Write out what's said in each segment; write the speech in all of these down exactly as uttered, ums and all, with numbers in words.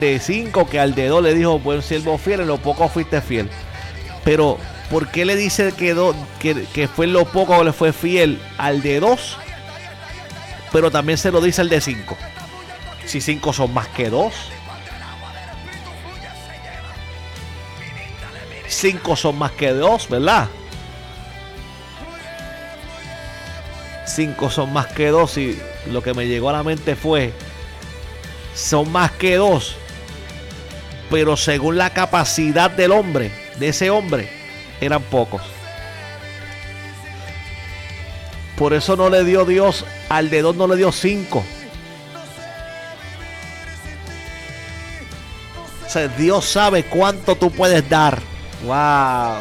de cinco que al de dos le dijo, buen siervo fiel, en lo poco fuiste fiel. Pero, ¿por qué le dice que, do, que, que fue en lo poco que le fue fiel al de dos? Pero también se lo dice al de cinco. Si cinco son más que dos. cinco son más que dos, ¿verdad? cinco son más que dos y lo que me llegó a la mente fue, son más que dos, pero según la capacidad del hombre, de ese hombre, eran pocos. Por eso no le dio Dios, al de dos no le dio cinco. O sea, Dios sabe cuánto tú puedes dar. Wow.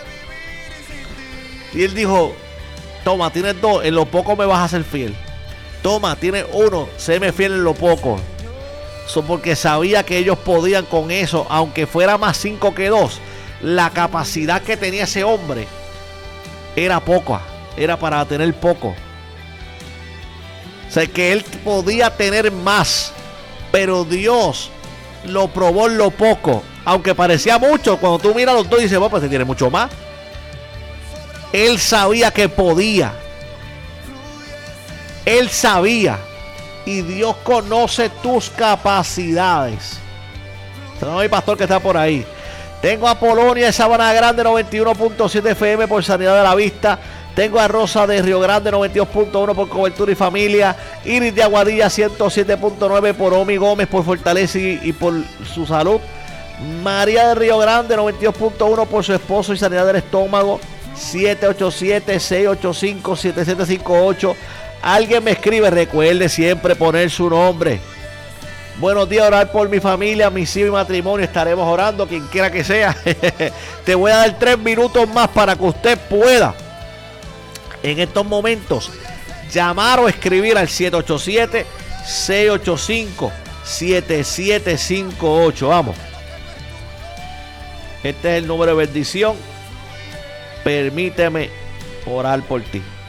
Y él dijo, toma, tienes dos, en lo poco me vas a ser fiel. Toma, tienes uno, séme fiel en lo poco. Eso porque sabía que ellos podían con eso, aunque fuera más cinco que dos. La capacidad que tenía ese hombre era poca, era para tener poco. O sea, que él podía tener más, pero Dios lo probó en lo poco. Aunque parecía mucho, cuando tú miras los dos y dices, bueno, pues se tiene mucho más. Él sabía que podía. Él sabía. Y Dios conoce tus capacidades. Tenemos a mi pastor que está por ahí. Tengo a Polonia de Sabana Grande noventa y uno punto siete F M por Sanidad de la Vista. Tengo a Rosa de Río Grande noventa y dos punto uno por Cobertura y Familia. Iris de Aguadilla ciento siete punto nueve por Omi Gómez por Fortaleza y, y por su salud. María de Río Grande noventa y dos punto uno por su esposo y sanidad del estómago. siete ocho siete, seis ocho cinco, siete siete cinco ocho. Alguien me escribe, recuerde siempre poner su nombre. Buenos días, orar por mi familia, mis hijos y matrimonio. Estaremos orando, quien quiera que sea. Te voy a dar tres minutos más para que usted pueda en estos momentos llamar o escribir al siete ocho siete, seis ocho cinco, siete siete cinco ocho. Vamos. Este es el número de bendición. Permíteme orar por ti.